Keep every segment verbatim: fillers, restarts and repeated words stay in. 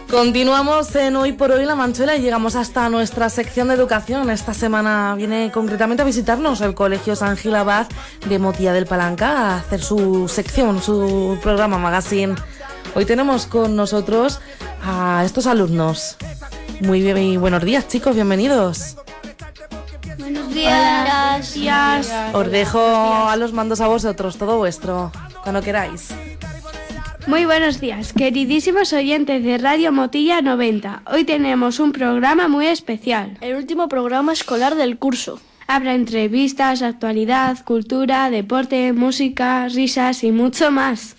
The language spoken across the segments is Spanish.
Continuamos en Hoy por Hoy La Manchuela y llegamos hasta nuestra sección de educación. Esta semana viene concretamente a visitarnos el Colegio San Gil Abad de Motilla del Palanca a hacer su sección, su programa magazine. Hoy tenemos con nosotros a estos alumnos. Muy bien y buenos días, chicos, bienvenidos. Buenos días. Gracias. Os dejo a los mandos a vosotros, todo vuestro, cuando queráis. Muy buenos días, queridísimos oyentes de Radio Motilla noventa. Hoy tenemos un programa muy especial. El último programa escolar del curso. Habrá entrevistas, actualidad, cultura, deporte, música, risas y mucho más.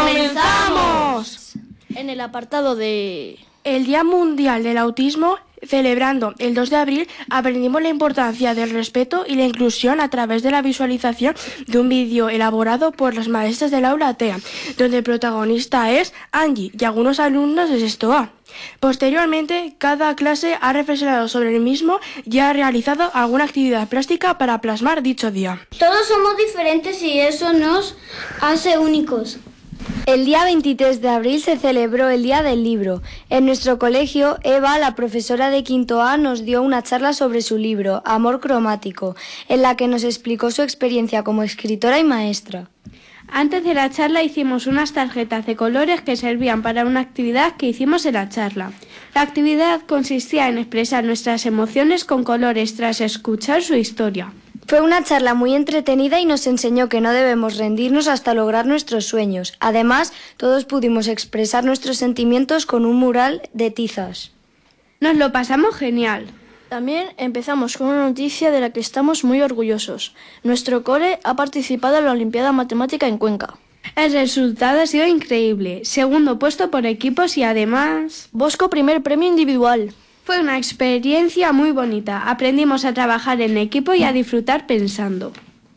¡Comenzamos! En el apartado de... El Día Mundial del Autismo, celebrando el dos de abril, aprendimos la importancia del respeto y la inclusión a través de la visualización de un vídeo elaborado por las maestras del aula T E A, donde el protagonista es Angie y algunos alumnos de sexto A. Posteriormente, cada clase ha reflexionado sobre el mismo y ha realizado alguna actividad plástica para plasmar dicho día. Todos somos diferentes y eso nos hace únicos. El día veintitrés de abril se celebró el Día del Libro. En nuestro colegio, Eva, la profesora de quinto A, nos dio una charla sobre su libro, Amor Cromático, en la que nos explicó su experiencia como escritora y maestra. Antes de la charla hicimos unas tarjetas de colores que servían para una actividad que hicimos en la charla. La actividad consistía en expresar nuestras emociones con colores tras escuchar su historia. Fue una charla muy entretenida y nos enseñó que no debemos rendirnos hasta lograr nuestros sueños. Además, todos pudimos expresar nuestros sentimientos con un mural de tizas. Nos lo pasamos genial. También empezamos con una noticia de la que estamos muy orgullosos. Nuestro cole ha participado en la Olimpiada Matemática en Cuenca. El resultado ha sido increíble. Segundo puesto por equipos y además... Bosco primer premio individual. Fue una experiencia muy bonita. Aprendimos a trabajar en equipo y a disfrutar pensando.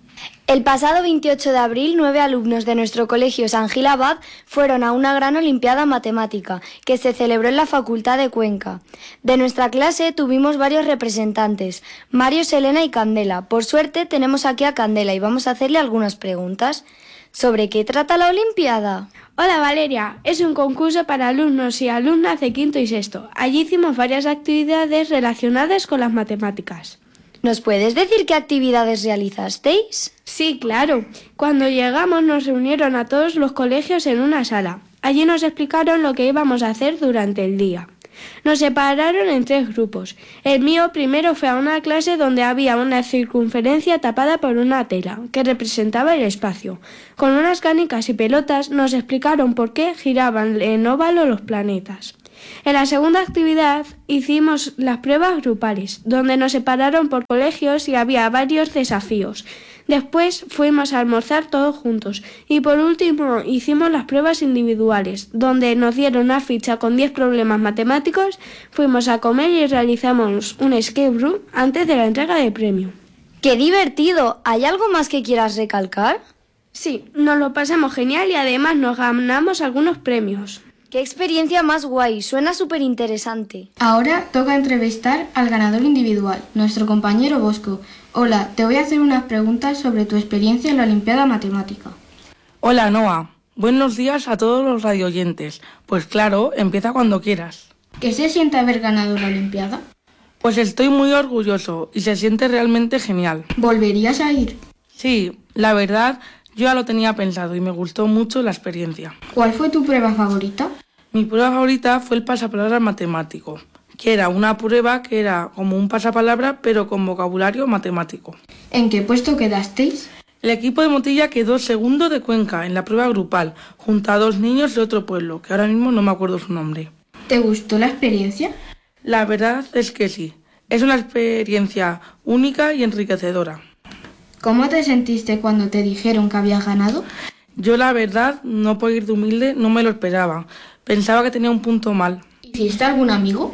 El pasado veintiocho de abril, nueve alumnos de nuestro colegio San Gil Abad fueron a una gran olimpiada matemática que se celebró en la Facultad de Cuenca. De nuestra clase tuvimos varios representantes, Mario, Selena y Candela. Por suerte tenemos aquí a Candela y vamos a hacerle algunas preguntas. ¿Sobre qué trata la olimpiada? Hola Valeria, es un concurso para alumnos y alumnas de quinto y sexto. Allí hicimos varias actividades relacionadas con las matemáticas. ¿Nos puedes decir qué actividades realizasteis? Sí, claro. Cuando llegamos nos reunieron a todos los colegios en una sala. Allí nos explicaron lo que íbamos a hacer durante el día. Nos separaron en tres grupos. El mío primero fue a una clase donde había una circunferencia tapada por una tela que representaba el espacio. Con unas canicas y pelotas nos explicaron por qué giraban en óvalo los planetas. En la segunda actividad hicimos las pruebas grupales, donde nos separaron por colegios y había varios desafíos. Después fuimos a almorzar todos juntos y por último hicimos las pruebas individuales, donde nos dieron una ficha con diez problemas matemáticos, fuimos a comer y realizamos un escape room antes de la entrega de premio. ¡Qué divertido! ¿Hay algo más que quieras recalcar? Sí, nos lo pasamos genial y además nos ganamos algunos premios. ¡Qué experiencia más guay! Suena súper interesante. Ahora toca entrevistar al ganador individual, nuestro compañero Bosco. Hola, te voy a hacer unas preguntas sobre tu experiencia en la Olimpiada Matemática. Hola, Noa. Buenos días a todos los radioyentes. Pues claro, empieza cuando quieras. ¿Qué se siente haber ganado la Olimpiada? Pues estoy muy orgulloso y se siente realmente genial. ¿Volverías a ir? Sí, la verdad, yo ya lo tenía pensado y me gustó mucho la experiencia. ¿Cuál fue tu prueba favorita? Mi prueba favorita fue el pasapalabra matemático, que era una prueba que era como un pasapalabra pero con vocabulario matemático. ¿En qué puesto quedasteis? El equipo de Motilla quedó segundo de Cuenca en la prueba grupal, junto a dos niños de otro pueblo, que ahora mismo no me acuerdo su nombre. ¿Te gustó la experiencia? La verdad es que sí. Es una experiencia única y enriquecedora. ¿Cómo te sentiste cuando te dijeron que habías ganado? Yo la verdad, no por ir de humilde, no me lo esperaba. Pensaba que tenía un punto mal. ¿Hiciste algún amigo?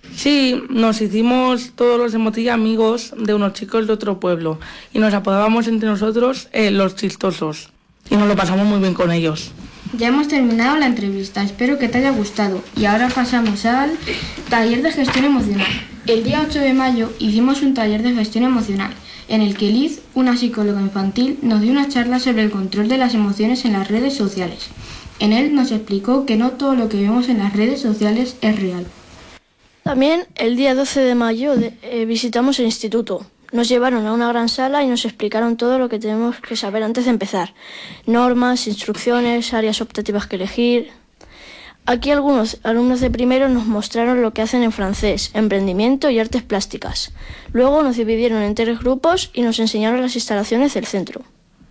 Sí, nos hicimos todos los de Motilla amigos de unos chicos de otro pueblo y nos apodábamos entre nosotros eh, los chistosos y nos lo pasamos muy bien con ellos. Ya hemos terminado la entrevista, espero que te haya gustado y ahora pasamos al taller de gestión emocional. El día ocho de mayo hicimos un taller de gestión emocional en el que Liz, una psicóloga infantil, nos dio una charla sobre el control de las emociones en las redes sociales. En él nos explicó que no todo lo que vemos en las redes sociales es real. También el día doce de mayo de, eh, visitamos el instituto. Nos llevaron a una gran sala y nos explicaron todo lo que tenemos que saber antes de empezar. Normas, instrucciones, áreas optativas que elegir. Aquí algunos alumnos de primero nos mostraron lo que hacen en francés, emprendimiento y artes plásticas. Luego nos dividieron en tres grupos y nos enseñaron las instalaciones del centro.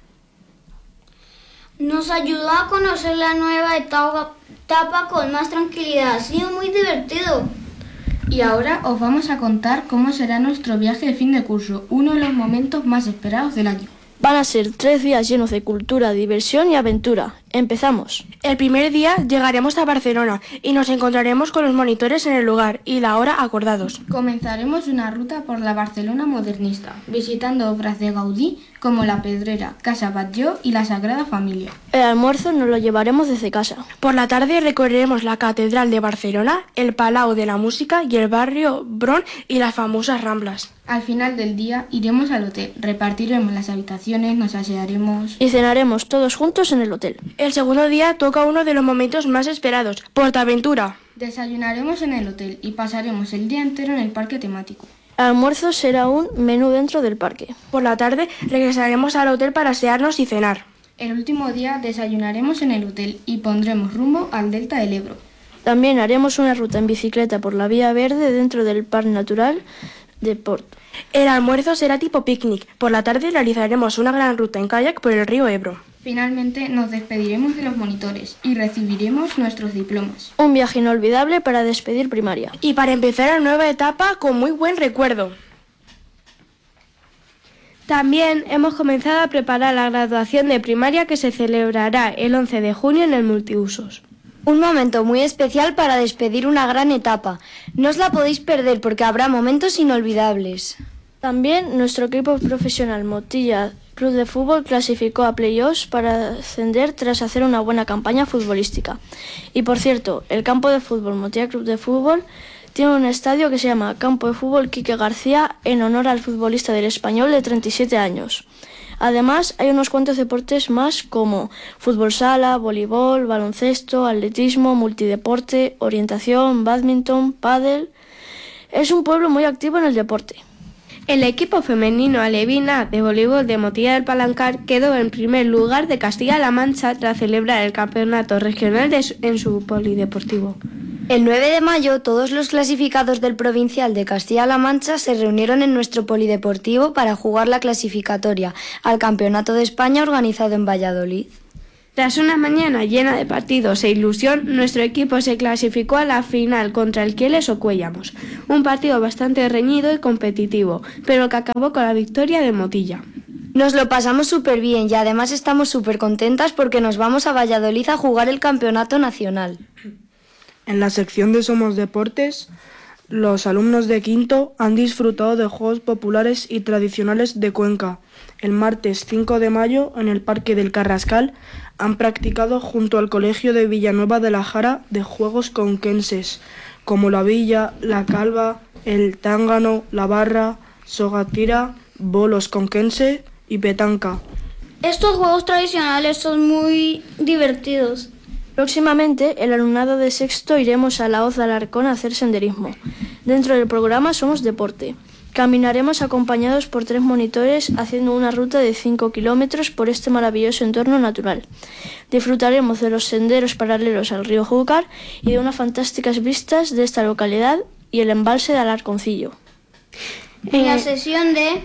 Nos ayudó a conocer la nueva etapa, etapa con más tranquilidad. Ha sido muy divertido. Y ahora os vamos a contar cómo será nuestro viaje de fin de curso, uno de los momentos más esperados del año. Van a ser tres días llenos de cultura, diversión y aventura. Empezamos. El primer día llegaremos a Barcelona y nos encontraremos con los monitores en el lugar y la hora acordados. Comenzaremos una ruta por la Barcelona modernista, visitando obras de Gaudí como La Pedrera, Casa Batlló y la Sagrada Familia. El almuerzo nos lo llevaremos desde casa. Por la tarde recorreremos la Catedral de Barcelona, el Palau de la Música y el barrio Bron y las famosas Ramblas. Al final del día iremos al hotel, repartiremos las habitaciones, nos asearemos y cenaremos todos juntos en el hotel. El segundo día toca uno de los momentos más esperados, PortAventura. Desayunaremos en el hotel y pasaremos el día entero en el parque temático. El almuerzo será un menú dentro del parque. Por la tarde regresaremos al hotel para asearnos y cenar. El último día desayunaremos en el hotel y pondremos rumbo al delta del Ebro. También haremos una ruta en bicicleta por la Vía Verde dentro del Parque Natural de Porto. El almuerzo será tipo picnic. Por la tarde realizaremos una gran ruta en kayak por el río Ebro. Finalmente nos despediremos de los monitores y recibiremos nuestros diplomas. Un viaje inolvidable para despedir primaria. Y para empezar la nueva etapa con muy buen recuerdo. También hemos comenzado a preparar la graduación de primaria que se celebrará el once de junio en el Multiusos. Un momento muy especial para despedir una gran etapa. No os la podéis perder porque habrá momentos inolvidables. También nuestro equipo profesional Motilla Club de Fútbol clasificó a playoffs para ascender tras hacer una buena campaña futbolística. Y por cierto, el campo de fútbol Motilla Club de Fútbol tiene un estadio que se llama Campo de Fútbol Quique García en honor al futbolista del Español de treinta y siete años. Además, hay unos cuantos deportes más como fútbol sala, voleibol, baloncesto, atletismo, multideporte, orientación, bádminton, pádel. Es un pueblo muy activo en el deporte. El equipo femenino alevina de voleibol de Motilla del Palancar quedó en primer lugar de Castilla-La Mancha tras celebrar el campeonato regional de su, en su polideportivo. El nueve de mayo, todos los clasificados del provincial de Castilla-La Mancha se reunieron en nuestro polideportivo para jugar la clasificatoria al Campeonato de España organizado en Valladolid. Tras una mañana llena de partidos e ilusión, nuestro equipo se clasificó a la final contra el Quieles o Cuellamos. Un partido bastante reñido y competitivo, pero que acabó con la victoria de Motilla. Nos lo pasamos súper bien y además estamos súper contentas porque nos vamos a Valladolid a jugar el campeonato nacional. En la sección de Somos Deportes, los alumnos de quinto han disfrutado de juegos populares y tradicionales de Cuenca. El martes cinco de mayo, en el Parque del Carrascal, han practicado junto al Colegio de Villanueva de la Jara de juegos conquenses, como la villa, la calva, el tángano, la barra, sogatira, bolos conquense y petanca. Estos juegos tradicionales son muy divertidos. Próximamente, el alumnado de sexto iremos a la Hoz de Alarcón a hacer senderismo. Dentro del programa Somos Deporte. Caminaremos acompañados por tres monitores haciendo una ruta de cinco kilómetros por este maravilloso entorno natural. Disfrutaremos de los senderos paralelos al río Júcar y de unas fantásticas vistas de esta localidad y el embalse de Alarconcillo. En la sesión de...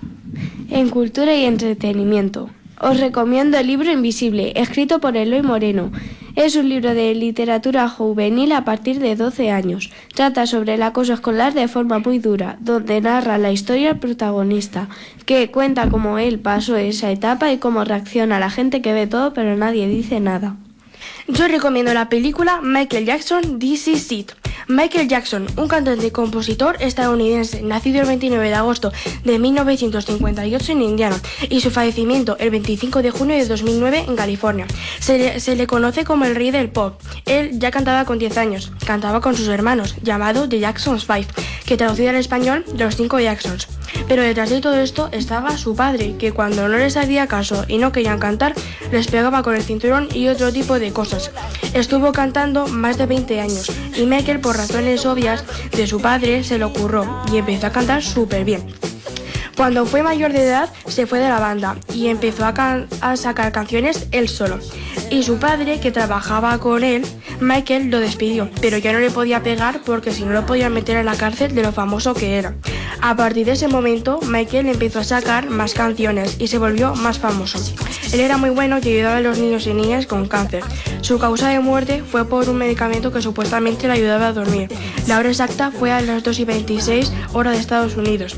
En cultura y entretenimiento. Os recomiendo el libro Invisible, escrito por Eloy Moreno. Es un libro de literatura juvenil a partir de doce años. Trata sobre el acoso escolar de forma muy dura, donde narra la historia el protagonista, que cuenta cómo él pasó esa etapa y cómo reacciona la gente que ve todo pero nadie dice nada. Yo recomiendo la película Michael Jackson, This Is It. Michael Jackson, un cantante y compositor estadounidense, nacido el veintinueve de agosto de mil novecientos cincuenta y ocho en Indiana, y su fallecimiento el veinticinco de junio de dos mil nueve en California. Se le, se le conoce como el rey del pop. Él ya cantaba con diez años, cantaba con sus hermanos, llamado The Jacksons Five, que traducido al español, los cinco Jacksons. Pero detrás de todo esto estaba su padre, que cuando no les hacía caso y no querían cantar, les pegaba con el cinturón y otro tipo de cosas. Estuvo cantando más de veinte años y Michael, por razones obvias de su padre, se le ocurrió y empezó a cantar súper bien. Cuando fue mayor de edad, se fue de la banda y empezó a, can- a sacar canciones él solo. Y su padre, que trabajaba con él, Michael, lo despidió, pero ya no le podía pegar porque si no lo podían meter en la cárcel de lo famoso que era. A partir de ese momento, Michael empezó a sacar más canciones y se volvió más famoso. Él era muy bueno y ayudaba a los niños y niñas con cáncer. Su causa de muerte fue por un medicamento que supuestamente le ayudaba a dormir. La hora exacta fue a las dos y veintiséis hora de Estados Unidos.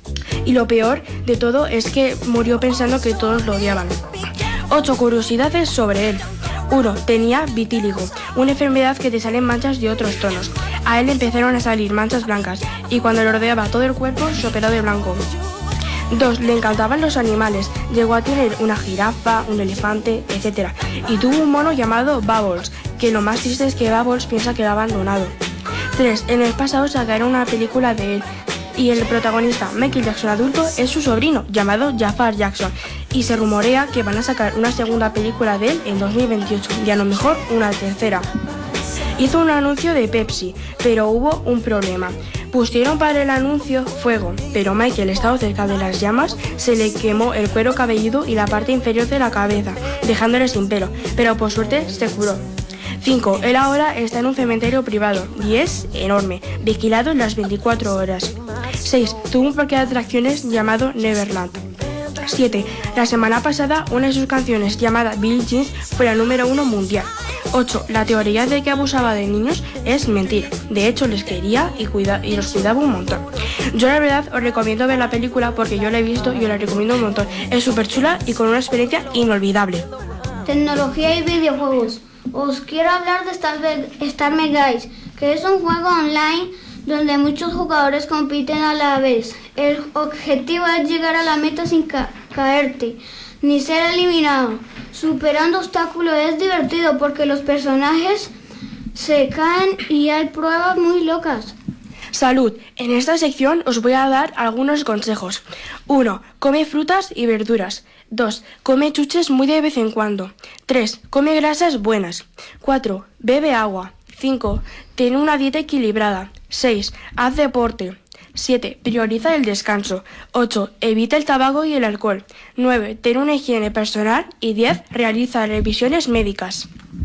Y lo peor de todo es que murió pensando que todos lo odiaban. Ocho curiosidades sobre él. uno. Tenía vitíligo, una enfermedad que te salen manchas de otros tonos. A él le empezaron a salir manchas blancas y cuando le rodeaba todo el cuerpo se operó de blanco. dos. Le encantaban los animales. Llegó a tener una jirafa, un elefante, etcétera. Y tuvo un mono llamado Bubbles, que lo más triste es que Bubbles piensa que lo ha abandonado. tres. En el pasado sacaron una película de él. Y el protagonista, Michael Jackson adulto, es su sobrino, llamado Jafar Jackson. Y se rumorea que van a sacar una segunda película de él en dos mil veintiocho, y a lo mejor una tercera. Hizo un anuncio de Pepsi, pero hubo un problema. Pusieron para el anuncio fuego, pero Michael, estando cerca de las llamas, se le quemó el cuero cabelludo y la parte inferior de la cabeza, dejándole sin pelo, pero por suerte se curó. cinco. Él ahora está en un cementerio privado y es enorme, vigilado las veinticuatro horas. seis. Tuvo un parque de atracciones llamado Neverland. siete. La semana pasada, una de sus canciones llamada Billie Jean fue la número uno mundial. ocho. La teoría de que abusaba de niños es mentira. De hecho, les quería y, cuida y los cuidaba un montón. Yo la verdad os recomiendo ver la película porque yo la he visto y os la recomiendo un montón. Es súper chula y con una experiencia inolvidable. Tecnología y videojuegos. Os quiero hablar de Star Guys, que es un juego online donde muchos jugadores compiten a la vez. El objetivo es llegar a la meta sin ca- caerte, ni ser eliminado. Superando obstáculos es divertido porque los personajes se caen y hay pruebas muy locas. Salud. En esta sección os voy a dar algunos consejos. uno. Come frutas y verduras. dos. Come chuches muy de vez en cuando. tres. Come grasas buenas. cuatro. Bebe agua. cinco. Ten una dieta equilibrada. seis. Haz deporte. siete. Prioriza el descanso. ocho. Evita el tabaco y el alcohol. nueve. Ten una higiene personal. Y diez. Realiza revisiones médicas.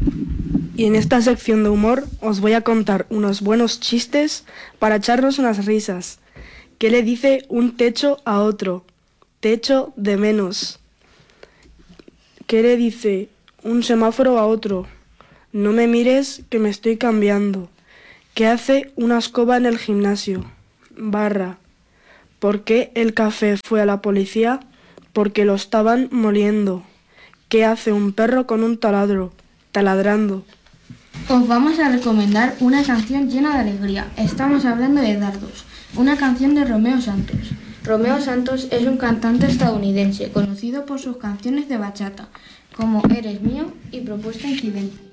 Y en esta sección de humor os voy a contar unos buenos chistes para echarnos unas risas. ¿Qué le dice un techo a otro? Techo de menos. ¿Qué le dice un semáforo a otro? No me mires que me estoy cambiando. ¿Qué hace una escoba en el gimnasio? Barra. ¿Por qué el café fue a la policía? Porque lo estaban moliendo. ¿Qué hace un perro con un taladro? Taladrando. Os vamos a recomendar una canción llena de alegría. Estamos hablando de Dardos, una canción de Romeo Santos. Romeo Santos es un cantante estadounidense conocido por sus canciones de bachata, como Eres mío y Propuesta Incidente.